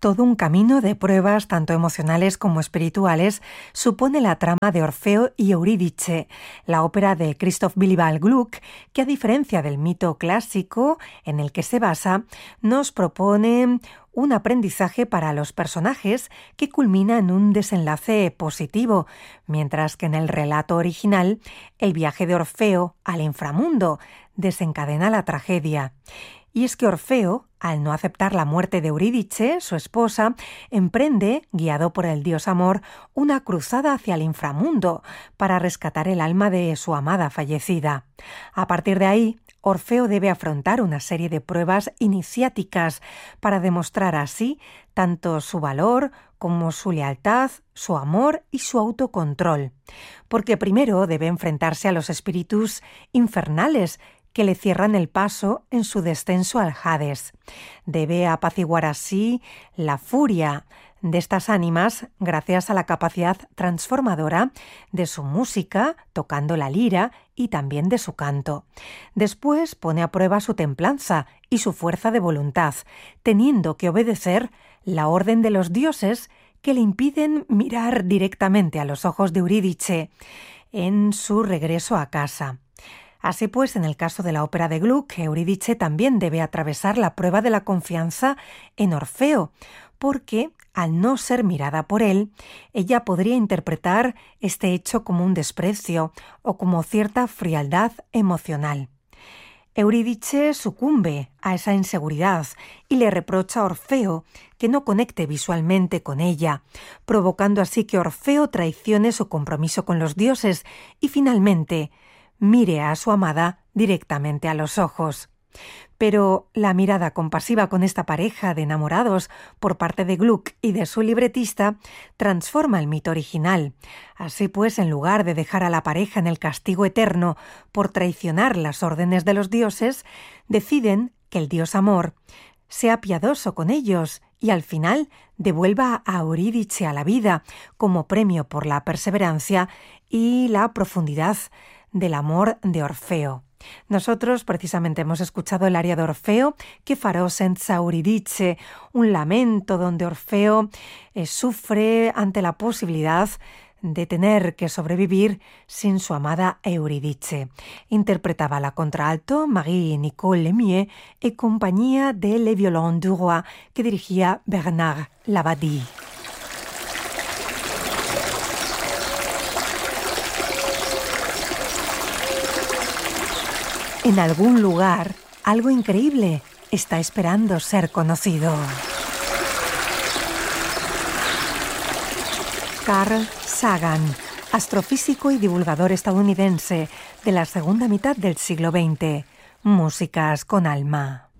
Todo un camino de pruebas, tanto emocionales como espirituales, supone la trama de Orfeo y Eurídice, la ópera de Christoph Willibald Gluck, que a diferencia del mito clásico en el que se basa, nos propone un aprendizaje para los personajes que culmina en un desenlace positivo, mientras que en el relato original, el viaje de Orfeo al inframundo desencadena la tragedia. Y es que Orfeo, al no aceptar la muerte de Eurídice, su esposa, emprende, guiado por el dios amor, una cruzada hacia el inframundo para rescatar el alma de su amada fallecida. A partir de ahí, Orfeo debe afrontar una serie de pruebas iniciáticas para demostrar así tanto su valor como su lealtad, su amor y su autocontrol. Porque primero debe enfrentarse a los espíritus infernales que le cierran el paso en su descenso al Hades. Debe apaciguar así la furia de estas ánimas gracias a la capacidad transformadora de su música, tocando la lira, y también de su canto. Después pone a prueba su templanza y su fuerza de voluntad, teniendo que obedecer la orden de los dioses que le impiden mirar directamente a los ojos de Eurídice en su regreso a casa. Así pues, en el caso de la ópera de Gluck, Eurídice también debe atravesar la prueba de la confianza en Orfeo, porque, al no ser mirada por él, ella podría interpretar este hecho como un desprecio o como cierta frialdad emocional. Eurídice sucumbe a esa inseguridad y le reprocha a Orfeo que no conecte visualmente con ella, provocando así que Orfeo traicione su compromiso con los dioses y finalmente mire a su amada directamente a los ojos. Pero la mirada compasiva con esta pareja de enamorados por parte de Gluck y de su libretista transforma el mito original. Así pues, en lugar de dejar a la pareja en el castigo eterno por traicionar las órdenes de los dioses, deciden que el dios amor sea piadoso con ellos y al final devuelva a Eurídice a la vida como premio por la perseverancia y la profundidad del amor de Orfeo. Nosotros precisamente hemos escuchado el aria de Orfeo, que farò senza Eurídice, un lamento donde Orfeo sufre ante la posibilidad de tener que sobrevivir sin su amada Eurídice. Interpretaba la contralto Marie-Nicole Lemieux en compañía de Le Violon du Roi, que dirigía Bernard Labadie. En algún lugar, algo increíble está esperando ser conocido. Carl Sagan, astrofísico y divulgador estadounidense de la segunda mitad del siglo XX. Músicas con alma.